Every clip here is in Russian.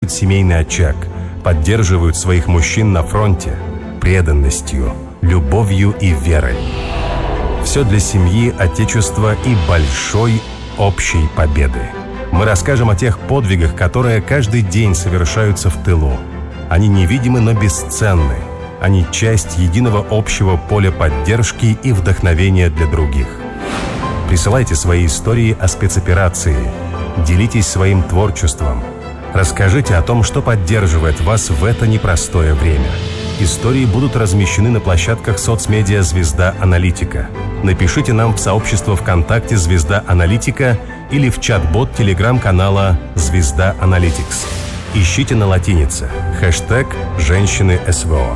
сохраняют семейный очаг, поддерживают своих мужчин на фронте преданностью, любовью и верой. Все для семьи, отечества и большой общей победы. Мы расскажем о тех подвигах, которые каждый день совершаются в тылу. Они невидимы, но бесценны. Они часть единого общего поля поддержки и вдохновения для других. Присылайте свои истории о спецоперации. Делитесь своим творчеством. Расскажите о том, что поддерживает вас в это непростое время. Истории будут размещены на площадках соцмедиа «Звезда Аналитика». Напишите нам в сообщество ВКонтакте «Звезда Аналитика» или в чат-бот телеграм-канала «Звезда Аналитикс». Ищите на латинице хэштег «Женщины СВО».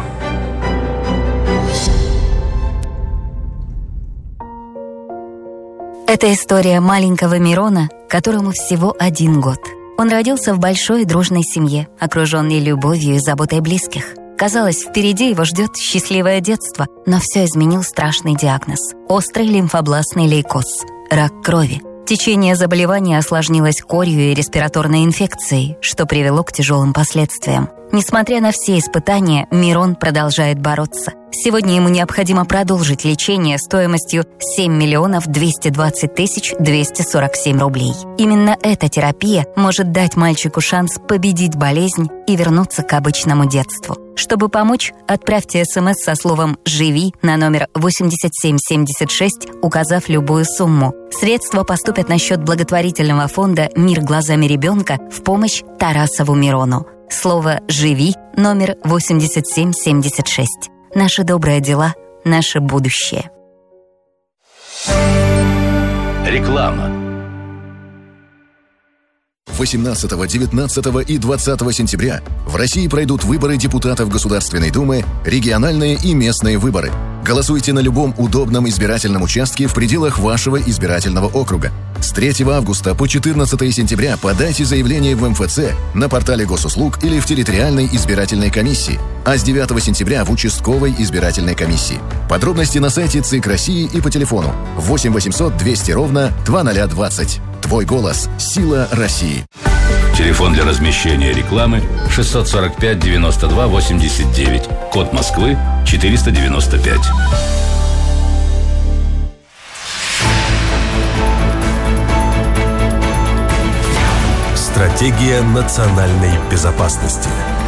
Это история маленького Мирона, которому всего 1 год. Он родился в большой и дружной семье, окруженной любовью и заботой близких. Казалось, впереди его ждет счастливое детство, но все изменил страшный диагноз – острый лимфобластный лейкоз – рак крови. Течение заболевания осложнилось корью и респираторной инфекцией, что привело к тяжелым последствиям. Несмотря на все испытания, Мирон продолжает бороться. Сегодня ему необходимо продолжить лечение стоимостью 7 220 247 рублей. Именно эта терапия может дать мальчику шанс победить болезнь и вернуться к обычному детству. Чтобы помочь, отправьте СМС со словом «Живи» на номер 8776, указав любую сумму. Средства поступят на счет благотворительного фонда «Мир глазами ребенка» в помощь Тарасову Мирону. Слово «Живи» номер 8776. Наши добрые дела, наше будущее. Реклама. 18, 19 и 20 сентября в России пройдут выборы депутатов Государственной Думы, региональные и местные выборы. Голосуйте на любом удобном избирательном участке в пределах вашего избирательного округа. С 3 августа по 14 сентября подайте заявление в МФЦ, на портале госуслуг или в территориальной избирательной комиссии, а с 9 сентября в участковой избирательной комиссии. Подробности на сайте ЦИК России и по телефону 8 800 200 ровно 2020. Твой голос – сила России. Телефон для размещения рекламы 645 92 89. Код Москвы 495. Стратегия национальной безопасности.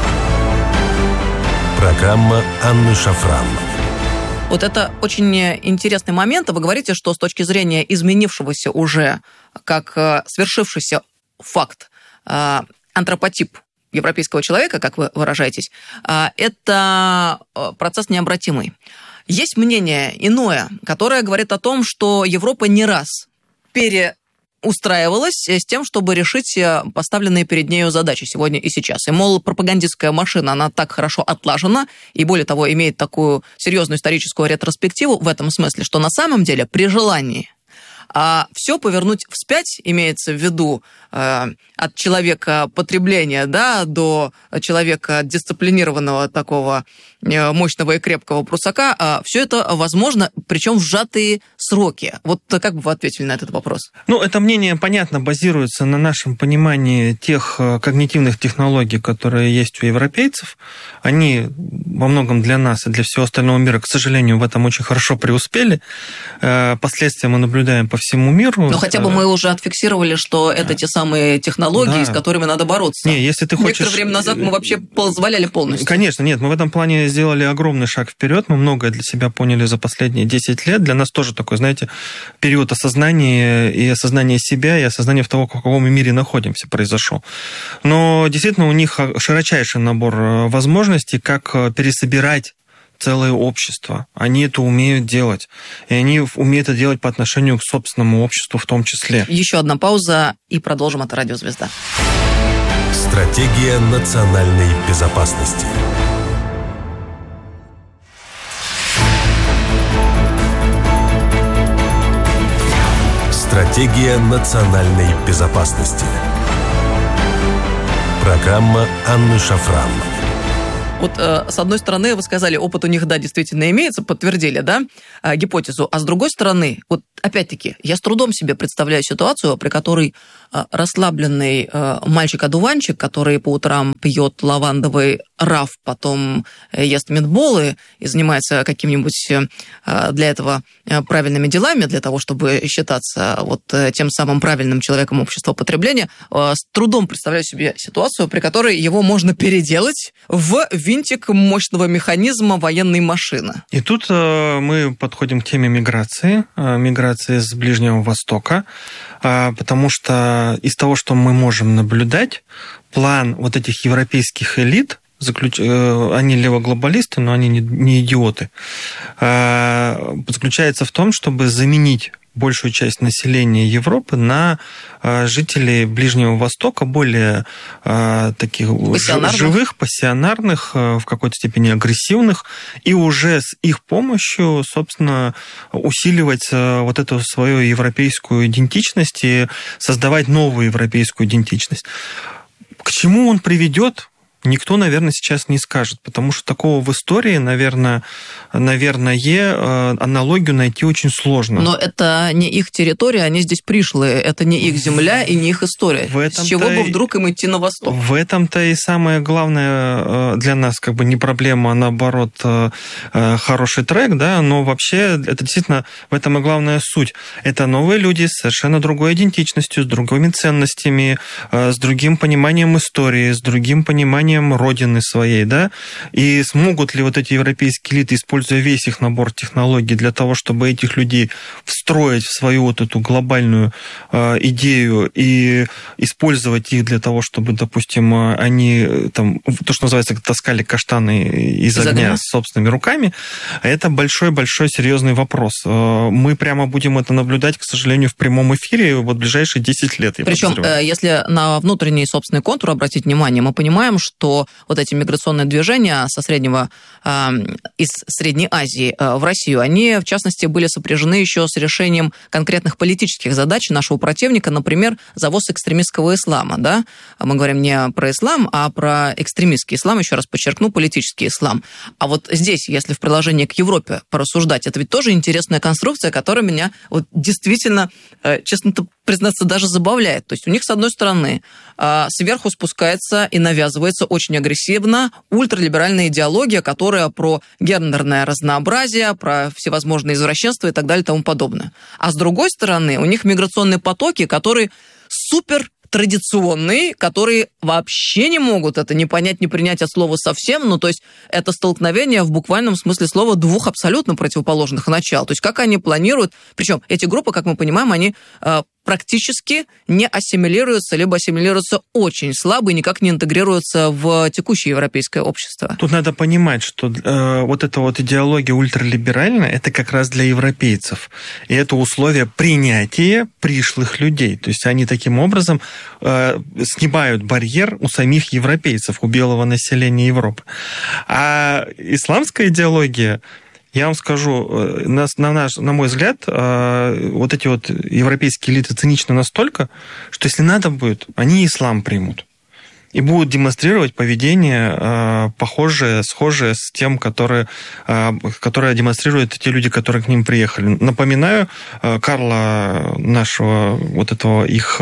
Программа Анны Шафран. Вот это очень интересный момент. Вы говорите, что с точки зрения изменившегося уже, как свершившийся факт, антропотип европейского человека, как вы выражаетесь, это процесс необратимый. Есть мнение иное, которое говорит о том, что Европа не раз переустраивалась с тем, чтобы решить поставленные перед нею задачи сегодня и сейчас. И, мол, пропагандистская машина, она так хорошо отлажена, и более того, имеет такую серьезную историческую ретроспективу в этом смысле, что на самом деле при желании все повернуть вспять, имеется в виду от человека потребления, да, до человека дисциплинированного такого мощного и крепкого прусака, все это возможно, причем в сжатые сроки. Вот как бы вы ответили на этот вопрос? Ну, это мнение, понятно, базируется на нашем понимании тех когнитивных технологий, которые есть у европейцев. Они во многом для нас и для всего остального мира, к сожалению, в этом очень хорошо преуспели. Последствия мы наблюдаем по всему миру. Но хотя бы мы уже отфиксировали, что это те самые технологии, с которыми надо бороться. Не, если ты хочешь... Некоторое время назад мы вообще позволяли полностью. Конечно, нет, мы в этом плане сделали огромный шаг вперед, мы многое для себя поняли за последние 10 лет. Для нас тоже такой, знаете, период осознания и осознания себя, и осознания того, в каком мы мире находимся, произошел. Но действительно у них широчайший набор возможностей, как пересобирать целое общество. Они это умеют делать. И они умеют это делать по отношению к собственному обществу в том числе. Еще одна пауза, и продолжим. Это «Радио Звезда». Стратегия национальной безопасности. Стратегия национальной безопасности. Программа Анны Шафран. Вот, с одной стороны, вы сказали, опыт у них, да, действительно имеется, подтвердили, да, гипотезу. А с другой стороны, вот опять-таки, я с трудом себе представляю ситуацию, при которой расслабленный мальчик-одуванчик, который по утрам пьет лавандовый раф, потом ест митболы и занимается каким-нибудь для этого правильными делами, для того, чтобы считаться вот тем самым правильным человеком общества потребления, с трудом представляю себе ситуацию, при которой его можно переделать в винтик мощного механизма военной машины. И тут мы подходим к теме миграции с Ближнего Востока, потому что из того, что мы можем наблюдать, план вот этих европейских элит, они левоглобалисты, но они не идиоты, заключается в том, чтобы заменить большую часть населения Европы на жителей Ближнего Востока, более таких живых, пассионарных, в какой-то степени агрессивных, и уже с их помощью, собственно, усиливать вот эту свою европейскую идентичность и создавать новую европейскую идентичность. К чему он приведет? Никто, наверное, сейчас не скажет, потому что такого в истории, наверное, аналогию найти очень сложно. Но это не их территория, они здесь пришлые, это не их земля и не их история. С чего бы вдруг им идти на восток? В этом-то и самое главное для нас как бы не проблема, а наоборот хороший трек, да, но вообще это действительно в этом и главная суть. Это новые люди с совершенно другой идентичностью, с другими ценностями, с другим пониманием истории, с другим пониманием родины своей, да, и смогут ли вот эти европейские элиты, используя весь их набор технологий для того, чтобы этих людей встроить в свою вот эту глобальную идею и использовать их для того, чтобы, допустим, они там, то, что называется, таскали каштаны из огня собственными руками, это большой-большой серьезный вопрос. Мы прямо будем это наблюдать, к сожалению, в прямом эфире вот в ближайшие 10 лет. Причем, если на внутренний собственный контур обратить внимание, мы понимаем, что вот эти миграционные движения со из Средней Азии в Россию, они, в частности, были сопряжены еще с решением конкретных политических задач нашего противника, например, завоз экстремистского ислама. Да? Мы говорим не про ислам, а про экстремистский ислам, еще раз подчеркну, политический ислам. А вот здесь, если в приложении к Европе порассуждать, это ведь тоже интересная конструкция, которая меня вот действительно, честно признаться, даже забавляет. То есть у них, с одной стороны, сверху спускается и навязывается очень агрессивно ультралиберальная идеология, которая про гендерное разнообразие, про всевозможные извращенства и так далее и тому подобное. А с другой стороны, у них миграционные потоки, которые супер традиционные, которые вообще не могут это не понять, не принять от слова совсем. Ну, то есть это столкновение в буквальном смысле слова двух абсолютно противоположных начал. То есть как они планируют... Причем эти группы, как мы понимаем, они практически не ассимилируются, либо ассимилируются очень слабо и никак не интегрируются в текущее европейское общество. Тут надо понимать, что вот эта вот идеология ультралиберальная, это как раз для европейцев. И это условие принятия пришлых людей. То есть они таким образом снимают барьер у самих европейцев, у белого населения Европы. А исламская идеология, я вам скажу, на мой взгляд, вот эти вот европейские элиты циничны настолько, что если надо будет, они ислам примут. И будут демонстрировать поведение похожее, схожее с тем, которое демонстрируют те люди, которые к ним приехали. Напоминаю, Карла, нашего вот этого их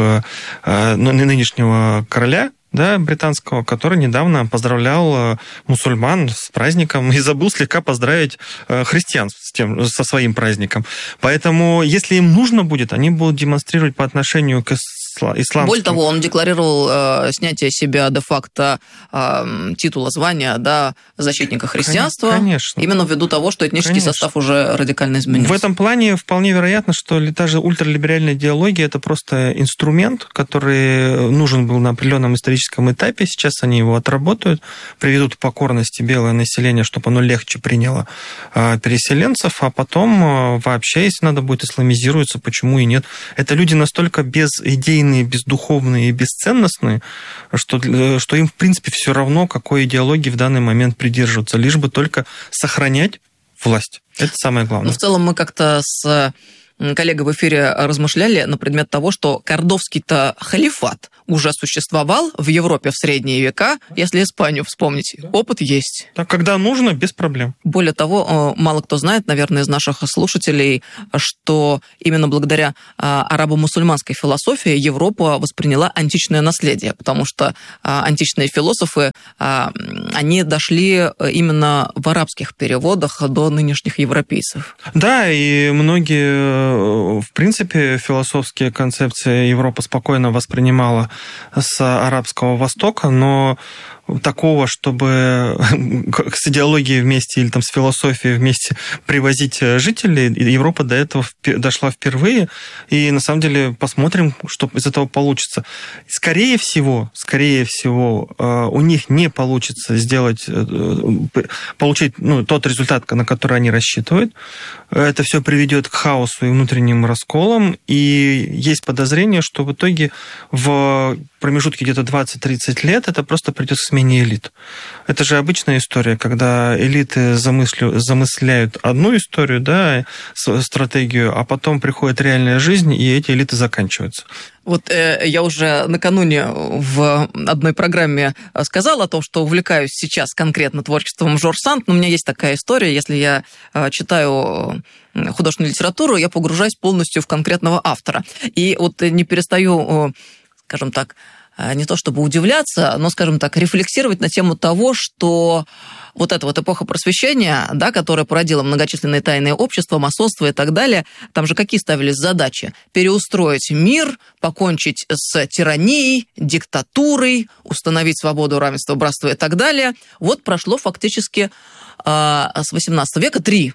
нынешнего короля, да, британского, который недавно поздравлял мусульман с праздником и забыл слегка поздравить христиан со своим праздником. Поэтому, если им нужно будет, они будут демонстрировать по отношению к исламским. Более того, он декларировал снятие себя де-факто титула, звания, да, защитника христианства. Конечно. Именно ввиду того, что этнический состав уже радикально изменился. В этом плане вполне вероятно, что та же ультралиберальная идеология – это просто инструмент, который нужен был на определенном историческом этапе. Сейчас они его отработают, приведут к покорности белое население, чтобы оно легче приняло переселенцев, а потом вообще, если надо будет, исламизируется, почему и нет. Это люди настолько безидейные, бездуховные и бесценностные, что им, в принципе, все равно, какой идеологии в данный момент придерживаться, лишь бы только сохранять власть. Это самое главное. Но в целом мы как-то с коллега в эфире размышляли на предмет того, что кордовский-то халифат уже существовал в Европе в средние века. Если Испанию вспомнить, опыт есть. Так, когда нужно, без проблем. Более того, мало кто знает, наверное, из наших слушателей, что именно благодаря арабо-мусульманской философии Европа восприняла античное наследие, потому что античные философы, они дошли именно в арабских переводах до нынешних европейцев. Да, и многие, в принципе, философские концепции Европа спокойно воспринимала с арабского Востока, но такого, чтобы с идеологией вместе или там с философией вместе привозить жителей, Европа до этого дошла впервые. И на самом деле посмотрим, что из этого получится. Скорее всего, у них не получится получить тот результат, на который они рассчитывают. Это все приведет к хаосу и внутренним расколам. И есть подозрение, что в итоге в промежутке где-то 20-30 лет это просто придет к смене элит. Это же обычная история, когда элиты замысляют одну историю, да, стратегию, а потом приходит реальная жизнь, и эти элиты заканчиваются. Вот я уже накануне в одной программе сказала о том, что увлекаюсь сейчас конкретно творчеством Жорж Санд, но у меня есть такая история, если я читаю художественную литературу, я погружаюсь полностью в конкретного автора. И вот не перестаю, скажем так, не то чтобы удивляться, но, скажем так, рефлексировать на тему того, что вот эта вот эпоха просвещения, да, которая породила многочисленные тайные общества, масонство и так далее, там же какие ставились задачи? Переустроить мир, покончить с тиранией, диктатурой, установить свободу, равенство, братство и так далее. Вот прошло фактически с 18 века 3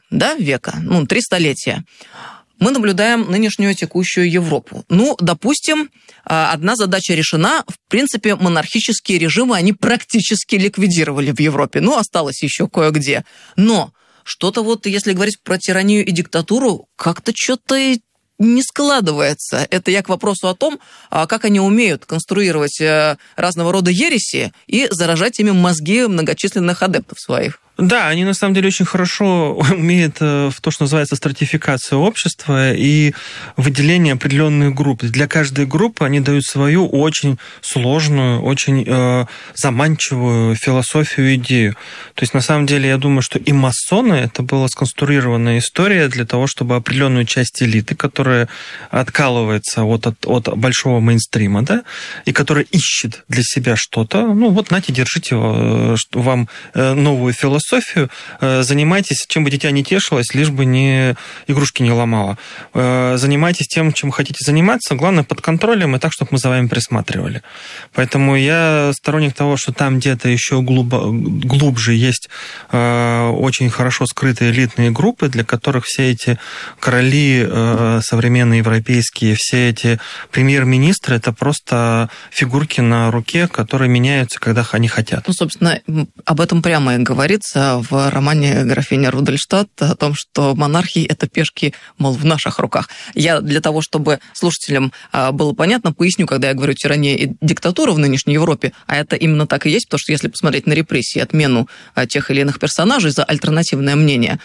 столетия. Мы наблюдаем нынешнюю текущую Европу. Допустим, одна задача решена. В принципе, монархические режимы они практически ликвидировали в Европе. Осталось еще кое-где. Но что-то вот, если говорить про тиранию и диктатуру, как-то что-то не складывается. Это я к вопросу о том, как они умеют конструировать разного рода ереси и заражать ими мозги многочисленных адептов своих. Да, они на самом деле очень хорошо умеют в то, что называется стратификация общества и выделение определенных групп. Для каждой группы они дают свою очень сложную, очень заманчивую философию, идею. То есть, на самом деле, я думаю, что и масоны — это была сконструированная история для того, чтобы определенную часть элиты, которая откалывается от большого мейнстрима, да, и которая ищет для себя что-то, нате, держите вам новую философию, занимайтесь, чем бы дитя не тешилось, лишь бы игрушки не ломало. Занимайтесь тем, чем хотите заниматься, главное, под контролем, и так, чтобы мы за вами присматривали. Поэтому я сторонник того, что там где-то еще глубже есть очень хорошо скрытые элитные группы, для которых все эти короли современные европейские, все эти премьер-министры — это просто фигурки на руке, которые меняются, когда они хотят. Собственно, об этом прямо и говорится в романе «Графиня Рудольштадт» о том, что монархии — это пешки, мол, в наших руках. Я для того, чтобы слушателям было понятно, поясню, когда я говорю «тирания и диктатура» в нынешней Европе, а это именно так и есть, потому что если посмотреть на репрессии, отмену тех или иных персонажей за альтернативное мнение,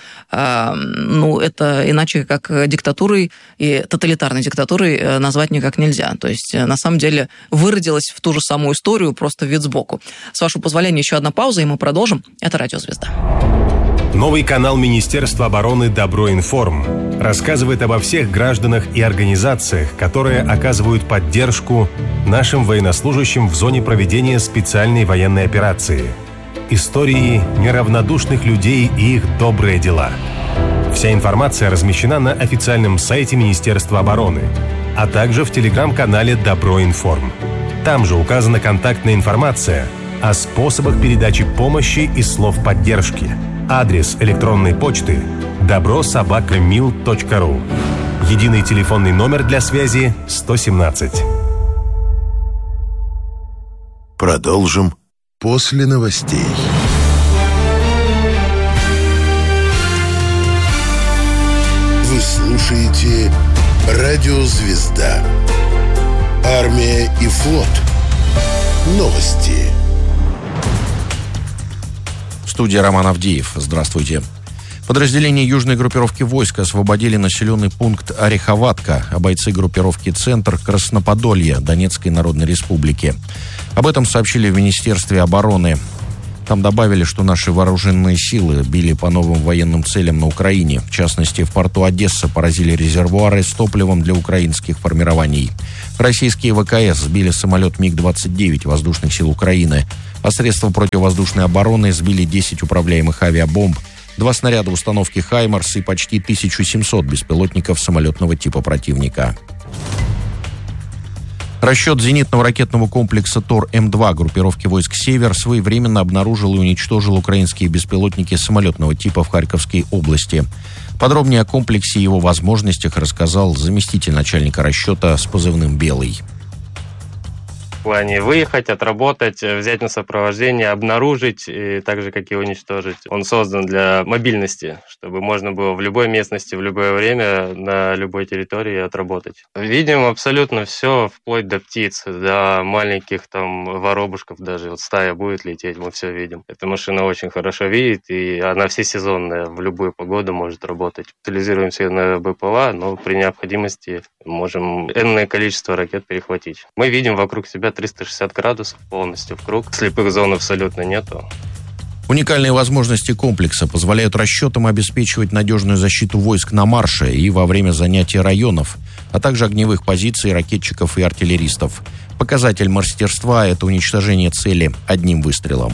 это иначе как диктатурой и тоталитарной диктатурой назвать никак нельзя. То есть, на самом деле, выродилась в ту же самую историю, просто вид сбоку. С вашего позволения, еще одна пауза, и мы продолжим. Это «Радиозвезда». Новый канал Министерства обороны «Доброинформ» рассказывает обо всех гражданах и организациях, которые оказывают поддержку нашим военнослужащим в зоне проведения специальной военной операции. Истории неравнодушных людей и их добрые дела. Вся информация размещена на официальном сайте Министерства обороны, а также в телеграм-канале «Доброинформ». Там же указана контактная информация о способах передачи помощи и слов поддержки. Адрес электронной почты добро@mil.ru. Единый телефонный номер для связи 117. Продолжим после новостей. Вы слушаете «Радиозвезда». Армия и флот. Новости. В студии Роман Авдеев. Здравствуйте. Подразделения южной группировки войск освободили населенный пункт Ореховатка, а бойцы группировки «Центр» Красноподолье Донецкой Народной Республики. Об этом сообщили в Министерстве обороны. Там добавили, что наши вооруженные силы били по новым военным целям на Украине. В частности, в порту Одесса поразили резервуары с топливом для украинских формирований. Российские ВКС сбили самолет МиГ-29 воздушных сил Украины, а средства противовоздушной обороны сбили 10 управляемых авиабомб, 2 снаряда установки «Хаймарс» и почти 1700 беспилотников самолетного типа противника. Расчет зенитного ракетного комплекса ТОР-М2 группировки войск «Север» своевременно обнаружил и уничтожил украинские беспилотники самолетного типа в Харьковской области. Подробнее о комплексе и его возможностях рассказал заместитель начальника расчета с позывным «Белый». В плане выехать, отработать, взять на сопровождение, обнаружить, и так же, как и уничтожить. Он создан для мобильности, чтобы можно было в любой местности, в любое время, на любой территории отработать. Видим абсолютно все, вплоть до птиц, до маленьких там воробушков даже. Вот стая будет лететь, мы все видим. Эта машина очень хорошо видит, и она всесезонная, в любую погоду может работать. Утилизируемся на БПЛА, но при необходимости можем энное количество ракет перехватить. Мы видим вокруг себя 360 градусов полностью в круг. Слепых зон абсолютно нету. Уникальные возможности комплекса позволяют расчетам обеспечивать надежную защиту войск на марше и во время занятия районов, а также огневых позиций ракетчиков и артиллеристов. Показатель мастерства – это уничтожение цели одним выстрелом.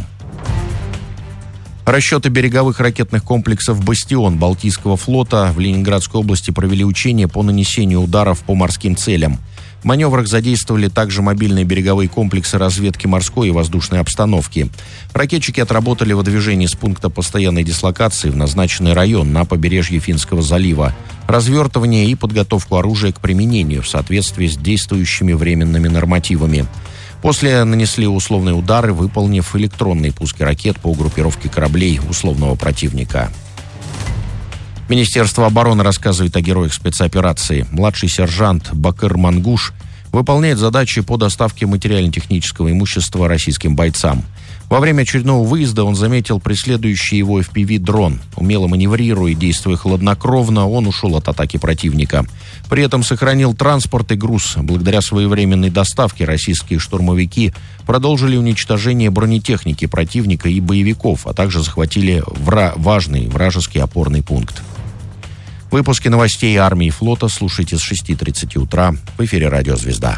Расчеты береговых ракетных комплексов «Бастион» Балтийского флота в Ленинградской области провели учения по нанесению ударов по морским целям. В маневрах задействовали также мобильные береговые комплексы разведки морской и воздушной обстановки. Ракетчики отработали выдвижение с пункта постоянной дислокации в назначенный район на побережье Финского залива, развертывание и подготовку оружия к применению в соответствии с действующими временными нормативами. После нанесли условные удары, выполнив электронные пуски ракет по группировке кораблей условного противника. Министерство обороны рассказывает о героях спецоперации. Младший сержант Бакыр Мангуш выполняет задачи по доставке материально-технического имущества российским бойцам. Во время очередного выезда он заметил преследующий его FPV-дрон. Умело маневрируя и действуя хладнокровно, он ушел от атаки противника. При этом сохранил транспорт и груз. Благодаря своевременной доставке российские штурмовики продолжили уничтожение бронетехники противника и боевиков, а также захватили важный вражеский опорный пункт. Выпуски новостей армии и флота слушайте с 6:30 утра в эфире «Радио Звезда».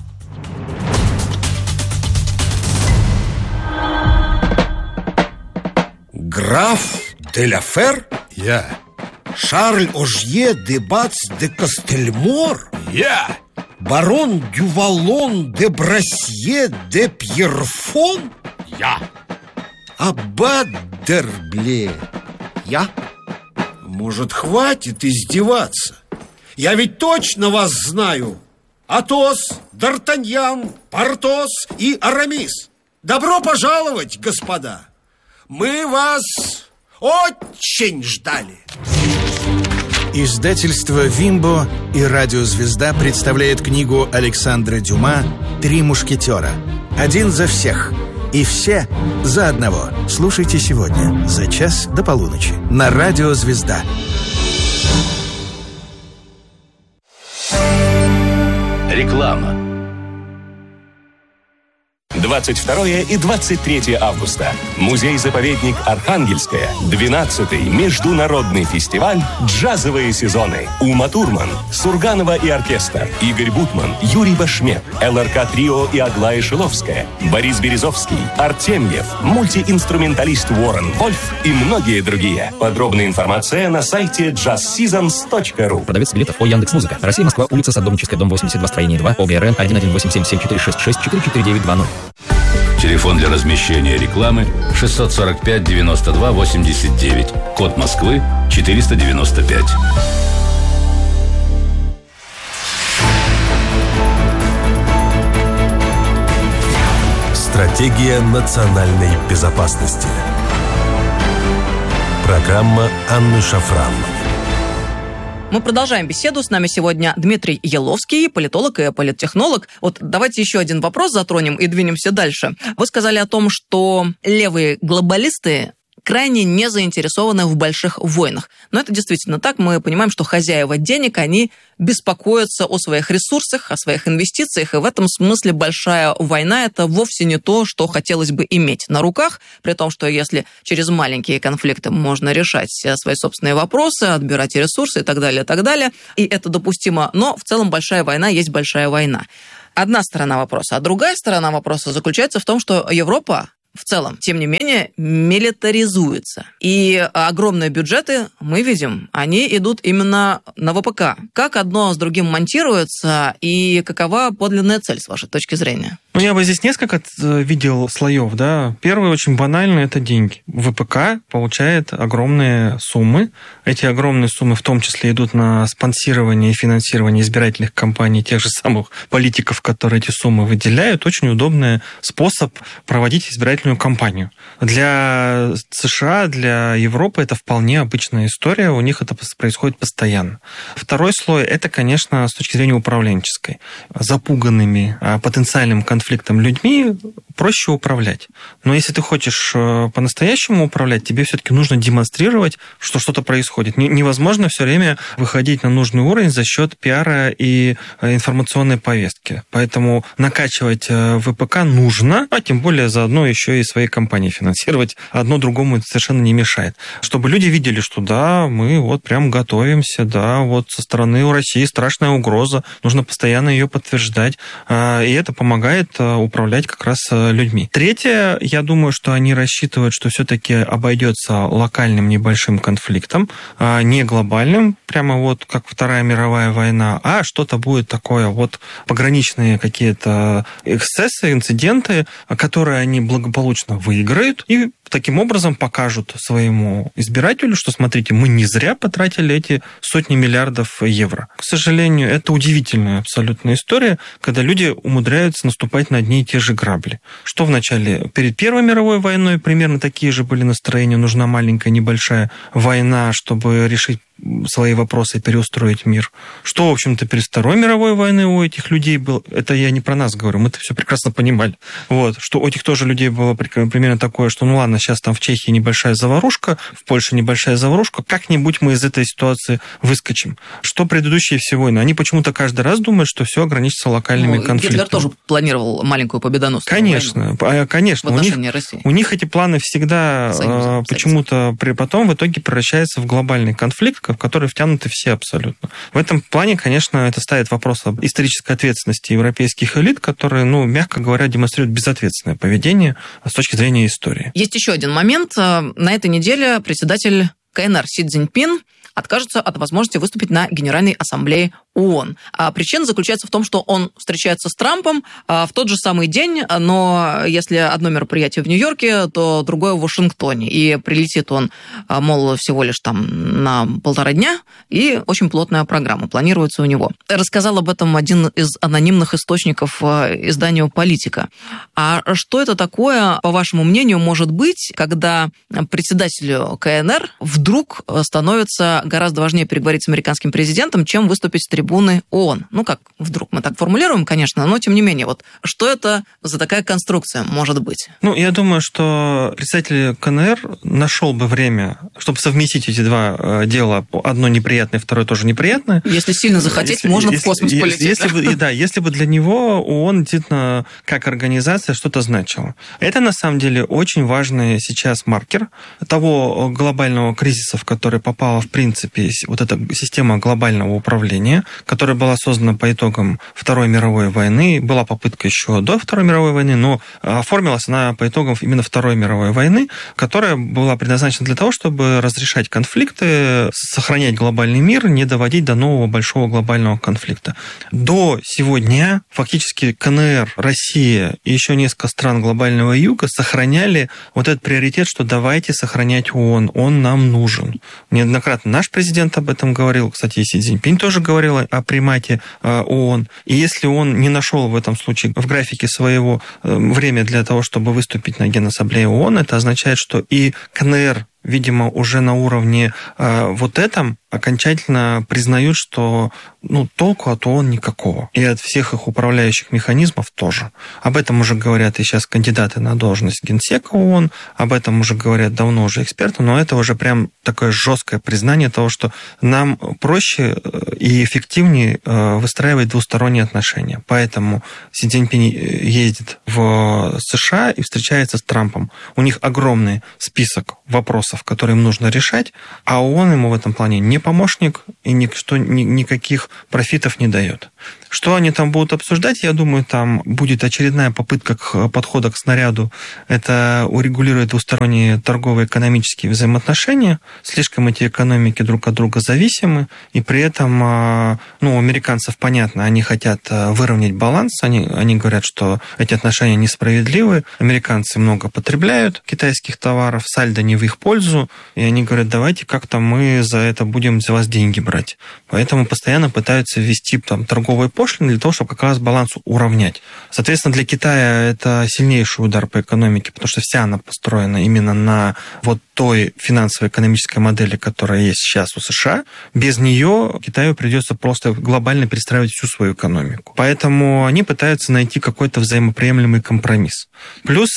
Граф де ла Фер? Я. Шарль Ожье де Бац де Кастельмор? Я. Барон Дювалон де Брасье де Пьерфон? Я. Аббат Дербле? Я? Может, хватит издеваться? Я ведь точно вас знаю. Атос, Д'Артаньян, Портос и Арамис. Добро пожаловать, господа. Мы вас очень ждали. Издательство «Вимбо» и «Радио Звезда» представляет книгу Александра Дюма «Три мушкетера». Один за всех и все за одного. Слушайте сегодня за час до полуночи на «Радио Звезда». Реклама. 22 и 23 августа. Музей-заповедник Архангельская. 12-й международный фестиваль «Джазовые сезоны». Ума Турман, Сурганова и оркестр, Игорь Бутман, Юрий Башмет, ЛРК Трио и Аглая Шиловская, Борис Березовский, Артемьев, мультиинструменталист Уоррен Вольф и многие другие. Подробная информация на сайте jazzseasons.ru. Продавец билетов по Яндекс.Музыка. Россия, Москва, улица Садовническая, дом 82, строение 2, ОГРН 1187746644920. Телефон для размещения рекламы 645-92-89. Код Москвы 495. Стратегия национальной безопасности. Программа Анны Шафран. Мы продолжаем беседу. С нами сегодня Дмитрий Еловский, политолог и политтехнолог. Вот давайте еще один вопрос затронем и двинемся дальше. Вы сказали о том, что левые глобалисты крайне не заинтересованы в больших войнах. Но это действительно так. Мы понимаем, что хозяева денег, они беспокоятся о своих ресурсах, о своих инвестициях, и в этом смысле большая война – это вовсе не то, что хотелось бы иметь на руках, при том, что если через маленькие конфликты можно решать свои собственные вопросы, отбирать ресурсы и так далее, и это допустимо, но в целом большая война есть большая война. Одна сторона вопроса. А другая сторона вопроса заключается в том, что Европа в целом, тем не менее, милитаризуется. И огромные бюджеты, мы видим, они идут именно на ВПК. Как одно с другим монтируется и какова подлинная цель, с вашей точки зрения? Ну, я бы здесь несколько видел слоев, да. Первый, очень банальный, это деньги. ВПК получает огромные суммы. Эти огромные суммы в том числе идут на спонсирование и финансирование избирательных кампаний тех же самых политиков, которые эти суммы выделяют. Очень удобный способ проводить избирательную кампанию. Для США, для Европы это вполне обычная история. У них это происходит постоянно. Второй слой, это, конечно, с точки зрения управленческой. Запуганными потенциальным конфликтом людьми проще управлять. Но если ты хочешь по-настоящему управлять, тебе все-таки нужно демонстрировать, что что-то происходит. Невозможно все время выходить на нужный уровень за счет пиара и информационной повестки. Поэтому накачивать ВПК нужно, а тем более заодно еще и свои компании финансировать. Одно другому совершенно не мешает. Чтобы люди видели, что да, мы вот прям готовимся, да, вот со стороны у России страшная угроза, нужно постоянно ее подтверждать, и это помогает управлять как раз людьми. Третье, я думаю, что они рассчитывают, что все-таки обойдется локальным небольшим конфликтом, не глобальным, прямо вот как Вторая мировая война, а что-то будет такое вот пограничные какие-то эксцессы, инциденты, которые они благополучно выиграют и таким образом покажут своему избирателю, что, смотрите, мы не зря потратили эти сотни миллиардов евро. К сожалению, это удивительная абсолютная история, когда люди умудряются наступать на одни и те же грабли. Что в начале, перед Первой мировой войной примерно такие же были настроения, нужна маленькая небольшая война, чтобы решить свои вопросы и переустроить мир. Что, в общем-то, перед Второй мировой войной у этих людей было, это я не про нас говорю, мы это все прекрасно понимали. Вот, что у этих тоже людей было примерно такое, что ну ладно, сейчас там в Чехии небольшая заварушка, в Польше небольшая заварушка, как-нибудь мы из этой ситуации выскочим. Что предыдущие все войны? Они почему-то каждый раз думают, что все ограничится локальными конфликтами. Гитлер тоже планировал маленькую победоносную войну. Конечно. У них эти планы всегда почему-то потом в итоге превращаются в глобальный конфликт, в который втянуты все абсолютно. В этом плане, конечно, это ставит вопрос об исторической ответственности европейских элит, которые, ну, мягко говоря, демонстрируют безответственное поведение с точки зрения истории. Есть еще один момент. На этой неделе председатель КНР Си Цзиньпин откажется от возможности выступить на Генеральной ассамблее ООН. А причина заключается в том, что он встречается с Трампом в тот же самый день, но если одно мероприятие в Нью-Йорке, то другое в Вашингтоне. И прилетит он, мол, всего лишь там на 1,5 дня, и очень плотная программа планируется у него. Рассказал об этом один из анонимных источников изданию «Политика». А что это такое, по вашему мнению, может быть, когда председателю КНР вдруг становится гораздо важнее переговорить с американским президентом, чем выступить с трибуны ООН? Ну как, вдруг мы так формулируем, конечно, но тем не менее, вот что это за такая конструкция может быть? Ну, я думаю, что председатель КНР нашел бы время, чтобы совместить эти два дела, одно неприятное, второе тоже неприятное. Если сильно захотеть, можно в космос полететь. Если бы для него ООН действительно как организация что-то значило. Это на самом деле очень важный сейчас маркер того глобального кризиса, в который попала в принципе вот эта система глобального управления, которая была создана по итогам Второй мировой войны. Была попытка еще до Второй мировой войны, но оформилась она по итогам именно Второй мировой войны, которая была предназначена для того, чтобы разрешать конфликты, сохранять глобальный мир, не доводить до нового большого глобального конфликта. До сегодня фактически КНР, Россия и еще несколько стран глобального юга сохраняли вот этот приоритет, что давайте сохранять ООН, он нам нужен. Неоднократно наш президент об этом говорил, кстати, и Си Цзиньпин тоже говорил о примате ООН. И если он не нашел в этом случае в графике своего время для того, чтобы выступить на Генассамблее ООН, это означает, что и КНР, видимо, уже на уровне вот этом окончательно признают, что толку от ООН никакого. И от всех их управляющих механизмов тоже. Об этом уже говорят и сейчас кандидаты на должность генсека ООН, об этом уже говорят давно уже эксперты, но это уже прям такое жесткое признание того, что нам проще и эффективнее выстраивать двусторонние отношения. Поэтому Си Цзиньпинь ездит в США и встречается с Трампом. У них огромный список вопросов, которые им нужно решать, а ООН ему в этом плане не помощник и никаких профитов не дает. Что они там будут обсуждать, я думаю, там будет очередная попытка подхода к снаряду. Это урегулирует двусторонние торговые экономические взаимоотношения. Слишком эти экономики друг от друга зависимы. И при этом, у американцев понятно, они хотят выровнять баланс. Они говорят, что эти отношения несправедливы. Американцы много потребляют китайских товаров, сальдо не в их пользу. И они говорят, давайте как-то мы за это будем за вас деньги брать. Поэтому постоянно пытаются ввести торговые пошлины для того, чтобы как раз баланс уравнять. Соответственно, для Китая это сильнейший удар по экономике, потому что вся она построена именно на той финансово-экономической модели, которая есть сейчас у США. Без нее Китаю придется просто глобально перестраивать всю свою экономику. Поэтому они пытаются найти какой-то взаимоприемлемый компромисс. Плюс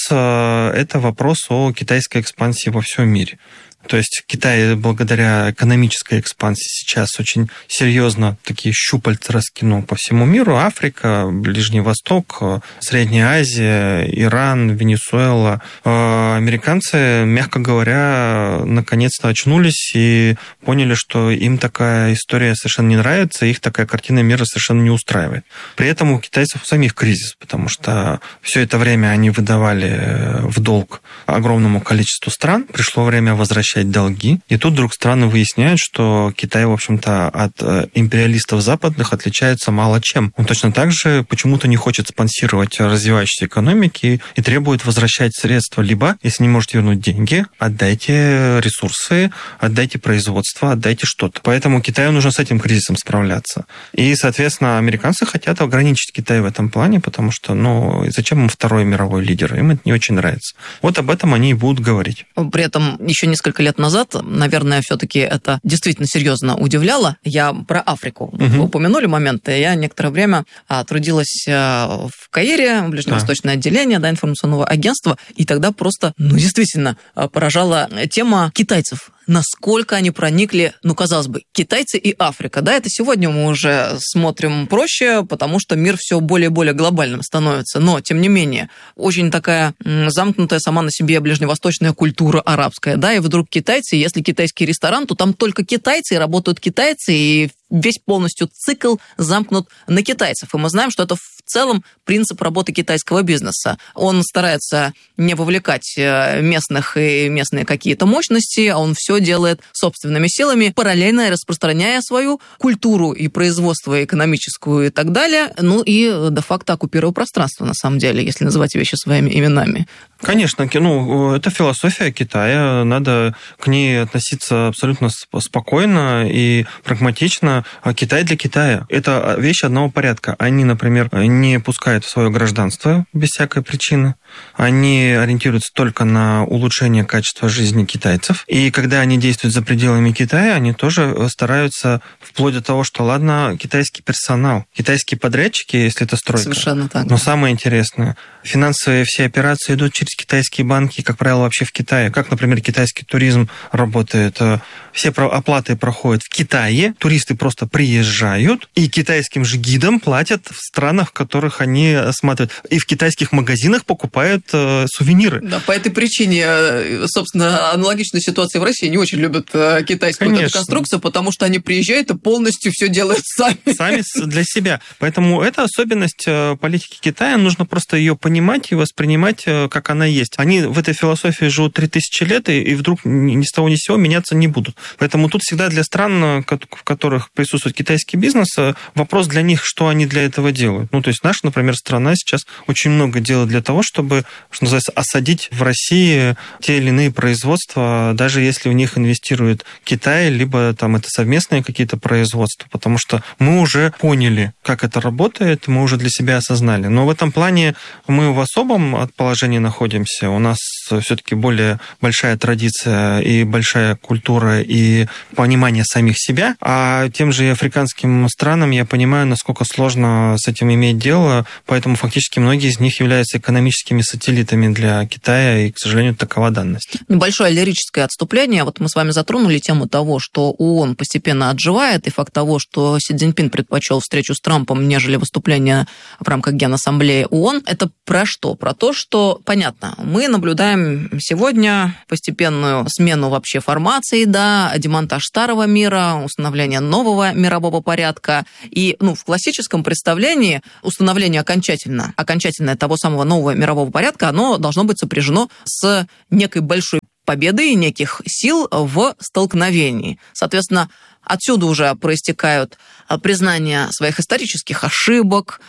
это вопрос о китайской экспансии во всем мире. То есть Китай благодаря экономической экспансии сейчас очень серьезно такие щупальца раскинул по всему миру. Африка, Ближний Восток, Средняя Азия, Иран, Венесуэла. Американцы, мягко говоря, наконец-то очнулись и поняли, что им такая история совершенно не нравится, их такая картина мира совершенно не устраивает. При этом у китайцев самих кризис, потому что все это время они выдавали в долг огромному количеству стран. Пришло время возвращать долги. И тут вдруг страны выясняют, что Китай, в общем-то, от империалистов западных отличается мало чем. Он точно так же почему-то не хочет спонсировать развивающиеся экономики и требует возвращать средства. Либо, если не можете вернуть деньги, отдайте ресурсы, отдайте производство, отдайте что-то. Поэтому Китаю нужно с этим кризисом справляться. И, соответственно, американцы хотят ограничить Китай в этом плане, потому что, зачем им второй мировой лидер? Им это не очень нравится. Вот об этом они и будут говорить. При этом еще несколько лет назад, наверное, все-таки это действительно серьезно удивляло. Я про Африку. Вы упомянули моменты. Я некоторое время трудилась в Каире, ближневосточное отделение информационного агентства, и тогда просто, действительно, поражала тема китайцев. Насколько они проникли, казалось бы, китайцы и Африка. Да, это сегодня мы уже смотрим проще, потому что мир все более и более глобальным становится. Но, тем не менее, очень такая замкнутая сама на себе ближневосточная культура арабская. Да, и вдруг китайцы, если китайский ресторан, то там только китайцы, и работают китайцы, и весь полностью цикл замкнут на китайцев. И мы знаем, что это в целом принцип работы китайского бизнеса. Он старается не вовлекать местных и местные какие-то мощности, а он все делает собственными силами, параллельно распространяя свою культуру и производство экономическую и так далее, и де-факто оккупируя пространство, на самом деле, если называть вещи своими именами. Конечно, это философия Китая, надо к ней относиться абсолютно спокойно и прагматично. Китай для Китая – это вещь одного порядка. Они, например, не пускают в свое гражданство без всякой причины. Они ориентируются только на улучшение качества жизни китайцев. И когда они действуют за пределами Китая, они тоже стараются, вплоть до того, что, ладно, китайский персонал, китайские подрядчики, если это стройка. Совершенно так. Но самое интересное, финансовые все операции идут через китайские банки, как правило, вообще в Китае. Как, например, китайский туризм работает. Все оплаты проходят в Китае, туристы просто приезжают, и китайским же гидам платят в странах, в которых они осматривают. И в китайских магазинах покупают сувениры. Да, по этой причине, собственно, аналогичная ситуация в России. Не очень любят китайскую эту конструкцию, потому что они приезжают и полностью все делают сами. Сами для себя. Поэтому это особенность политики Китая. Нужно просто ее понимать и воспринимать, как она есть. Они в этой философии живут 3000 лет, и вдруг ни с того ни с сего меняться не будут. Поэтому тут всегда для стран, в которых присутствует китайский бизнес, вопрос для них, что они для этого делают. То есть наша, например, страна сейчас очень много делает для того, чтобы, что называется, осадить в России те или иные производства, даже если в них инвестирует Китай, либо там это совместные какие-то производства, потому что мы уже поняли, как это работает, мы уже для себя осознали. Но в этом плане мы в особом положении находимся. У нас все-таки более большая традиция и большая культура и понимание самих себя, а тем же африканским странам я понимаю, насколько сложно с этим иметь дело, поэтому фактически многие из них являются экономическими сателлитами для Китая, и, к сожалению, такова данность. Небольшое лирическое отступление. Вот мы с вами затронули тему того, что ООН постепенно отживает, и факт того, что Си Цзиньпин предпочел встречу с Трампом, нежели выступление в рамках Генассамблеи ООН. Это про что? Про то, что, понятно, мы наблюдаем сегодня постепенную смену вообще формации, да, демонтаж старого мира, установление нового мирового порядка. И в классическом представлении установление окончательное того самого нового мирового порядка, оно должно быть сопряжено с некой большой победой неких сил в столкновении. Соответственно, отсюда уже проистекают признания своих исторических ошибок,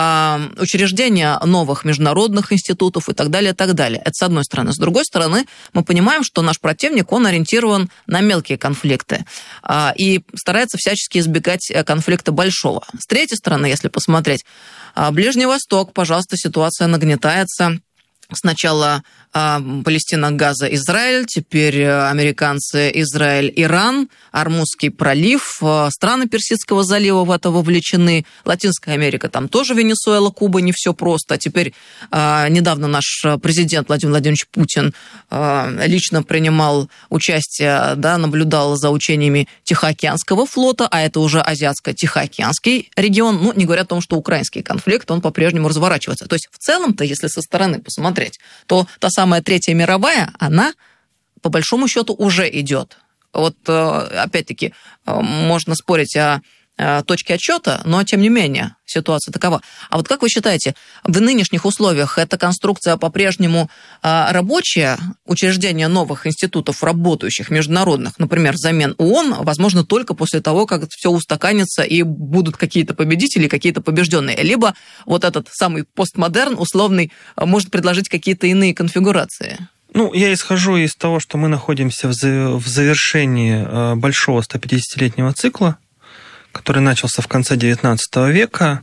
учреждение новых международных институтов и так далее, и так далее. Это с одной стороны. С другой стороны, мы понимаем, что наш противник, он ориентирован на мелкие конфликты и старается всячески избегать конфликта большого. С третьей стороны, если посмотреть, Ближний Восток, пожалуйста, ситуация нагнетается. Сначала Палестина, Газа, Израиль, теперь американцы, Израиль, Иран, Ормузский пролив, страны Персидского залива в это вовлечены, Латинская Америка, там тоже Венесуэла, Куба, не все просто. Теперь недавно наш президент Владимир Владимирович Путин лично принимал участие, да, наблюдал за учениями Тихоокеанского флота, а это уже Азиатско-Тихоокеанский регион, не говоря о том, что украинский конфликт, он по-прежнему разворачивается. То есть в целом-то, если со стороны посмотреть, то та самая Третья мировая, она, по большому счету, уже идет. Вот, опять-таки, можно спорить о точке отсчета, но, тем не менее, ситуация такова. А вот как вы считаете, в нынешних условиях эта конструкция по-прежнему рабочая, учреждение новых институтов, работающих, международных, например, взамен ООН, возможно, только после того, как все устаканится и будут какие-то победители, какие-то побежденные? Либо вот этот самый постмодерн условный может предложить какие-то иные конфигурации? Я исхожу из того, что мы находимся в завершении большого 150-летнего цикла, который начался в конце XIX века.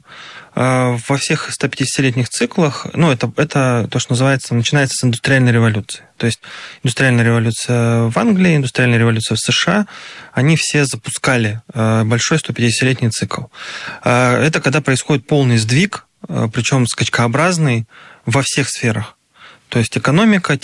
Во всех 150-летних циклах, это то, что называется, начинается с индустриальной революции. То есть индустриальная революция в Англии, индустриальная революция в США, они все запускали большой 150-летний цикл. Это когда происходит полный сдвиг, причем скачкообразный во всех сферах. То есть экономика,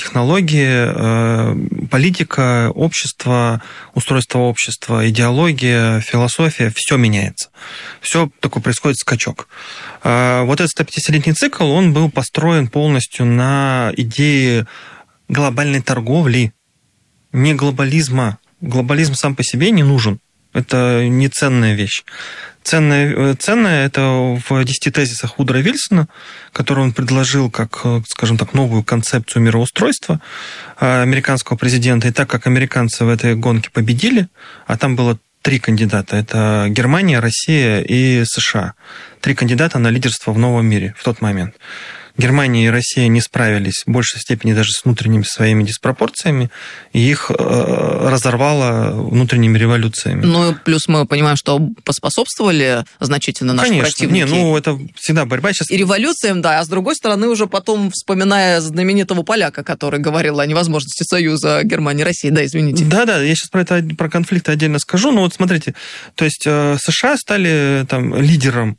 технологии, политика, общество, устройство общества, идеология, философия, все меняется. Все такое происходит скачок. Вот этот 150-летний цикл, он был построен полностью на идее глобальной торговли, не глобализма. Глобализм сам по себе не нужен. Это не ценная вещь. Ценное это в 10 тезисах Вудро Вильсона, который он предложил как, скажем так, новую концепцию мироустройства американского президента. И так как американцы в этой гонке победили, а там было 3 кандидата, это Германия, Россия и США. 3 кандидата на лидерство в новом мире в тот момент. Германия и Россия не справились в большей степени даже с внутренними своими диспропорциями, и их разорвало внутренними революциями. Плюс мы понимаем, что поспособствовали значительно наши противники. Конечно, это всегда борьба. Сейчас... И революциям, да, а с другой стороны уже потом, вспоминая знаменитого поляка, который говорил о невозможности союза Германии и России, да, извините. Да, я сейчас про конфликты отдельно скажу, но вот смотрите, то есть США стали лидером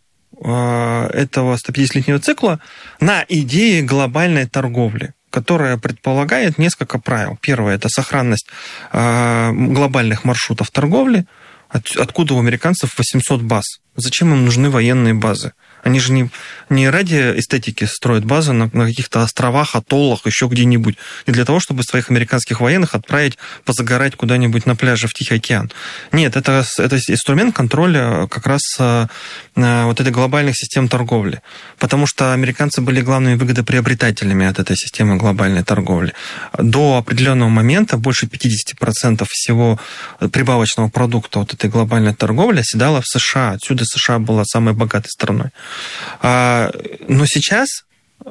этого 150-летнего цикла на идее глобальной торговли, которая предполагает несколько правил. Первое – это сохранность глобальных маршрутов торговли. Откуда у американцев 800 баз? Зачем им нужны военные базы? Они же не ради эстетики строят базы на каких-то островах, атоллах, еще где-нибудь. Не для того, чтобы своих американских военных отправить позагорать куда-нибудь на пляже в Тихий океан. Нет, это инструмент контроля как раз вот этой глобальных систем торговли. Потому что американцы были главными выгодоприобретателями от этой системы глобальной торговли. До определенного момента больше 50% всего прибавочного продукта вот этой глобальной торговли оседало в США. Отсюда США была самой богатой страной. Но сейчас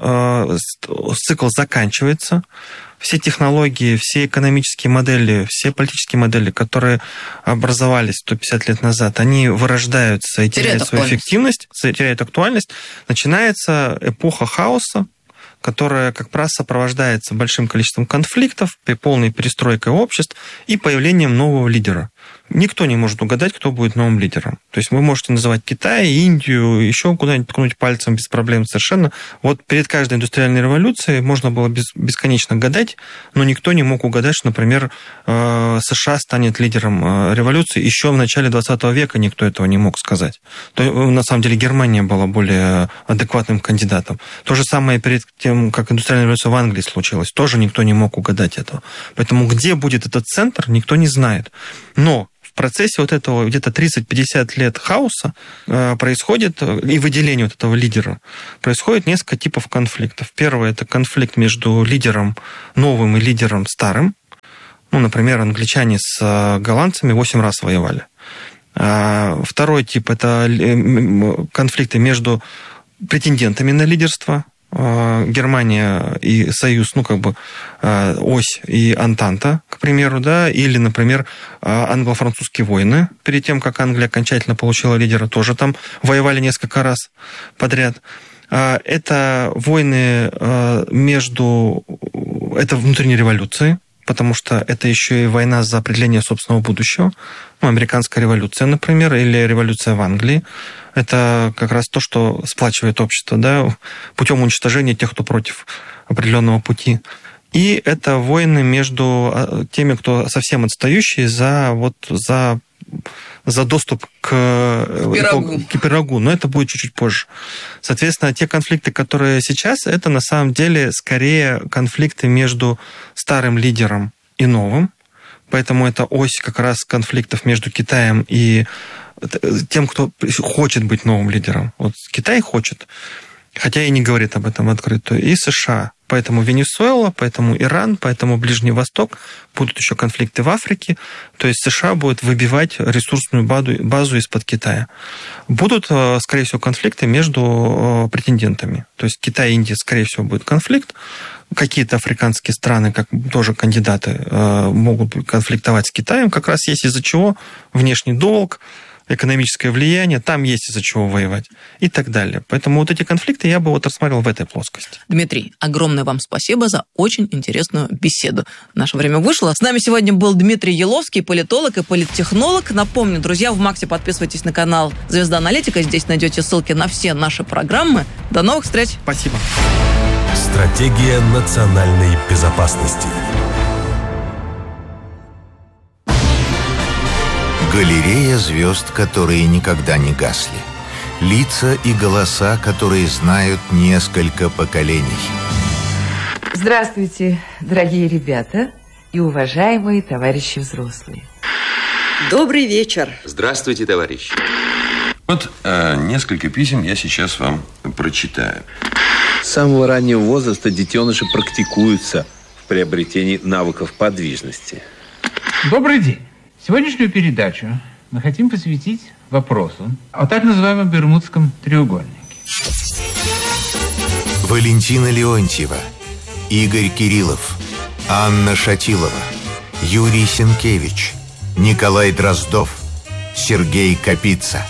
цикл заканчивается. Все технологии, все экономические модели, все политические модели, которые образовались 150 лет назад, они вырождаются и теряют свою эффективность, теряют актуальность. Начинается эпоха хаоса, которая как раз сопровождается большим количеством конфликтов, при полной перестройкой обществ и появлением нового лидера. Никто не может угадать, кто будет новым лидером. То есть вы можете называть Китай, Индию, еще куда-нибудь ткнуть пальцем без проблем совершенно. Вот перед каждой индустриальной революцией можно было бесконечно гадать, но никто не мог угадать, что, например, США станет лидером революции. Еще в начале 20 века никто этого не мог сказать. На самом деле Германия была более адекватным кандидатом. То же самое перед тем, как индустриальная революция в Англии случилась. Тоже никто не мог угадать этого. Поэтому где будет этот центр, никто не знает. Но в процессе вот этого где-то 30-50 лет хаоса происходит, и выделения вот этого лидера, происходит несколько типов конфликтов. Первый – это конфликт между лидером новым и лидером старым. Ну, например, англичане с голландцами 8 раз воевали. Второй тип – это конфликты между претендентами на лидерство. Германия и Союз, ось и Антанта, к примеру, да, или, например, англо-французские войны, перед тем, как Англия окончательно получила лидера, тоже там воевали несколько раз подряд. Это войны это внутренние революции, потому что это еще и война за определение собственного будущего. Американская революция, например, или революция в Англии. Это как раз то, что сплачивает общество, да, путем уничтожения тех, кто против определенного пути. И это войны между теми, кто совсем отстающие, за доступ к пирогу. Но это будет чуть-чуть позже. Соответственно, те конфликты, которые сейчас, это на самом деле скорее конфликты между старым лидером и новым. Поэтому это ось как раз конфликтов между Китаем и тем, кто хочет быть новым лидером. Вот Китай хочет, хотя и не говорит об этом открыто, и США. Поэтому Венесуэла, поэтому Иран, поэтому Ближний Восток, будут еще конфликты в Африке. То есть США будет выбивать ресурсную базу из-под Китая. Будут, скорее всего, конфликты между претендентами. То есть Китай и Индия, скорее всего, будет конфликт. Какие-то африканские страны, как тоже кандидаты, могут конфликтовать с Китаем. Как раз есть из-за чего внешний долг, экономическое влияние, там есть из-за чего воевать и так далее. Поэтому вот эти конфликты я бы рассматривал в этой плоскости. Дмитрий, огромное вам спасибо за очень интересную беседу. Наше время вышло. С нами сегодня был Дмитрий Еловский, политолог и политтехнолог. Напомню, друзья, в Максе подписывайтесь на канал «Звезда Аналитика». Здесь найдете ссылки на все наши программы. До новых встреч. Спасибо. Стратегия национальной безопасности. Галерея звезд, которые никогда не гасли. Лица и голоса, которые знают несколько поколений. Здравствуйте, дорогие ребята и уважаемые товарищи взрослые. Добрый вечер. Здравствуйте, товарищи. Вот несколько писем я сейчас вам прочитаю. С самого раннего возраста детеныши практикуются в приобретении навыков подвижности. Добрый день. Сегодняшнюю передачу мы хотим посвятить вопросу о так называемом Бермудском треугольнике. Валентина Леонтьева, Игорь Кириллов, Анна Шатилова, Юрий Сенкевич, Николай Дроздов, Сергей Капица.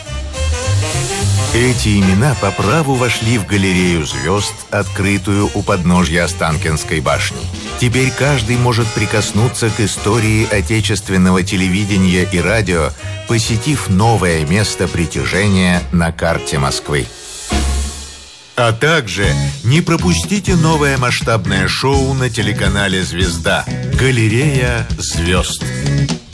Эти имена по праву вошли в галерею звезд, открытую у подножья Останкинской башни. Теперь каждый может прикоснуться к истории отечественного телевидения и радио, посетив новое место притяжения на карте Москвы. А также не пропустите новое масштабное шоу на телеканале «Звезда» «Галерея звезд».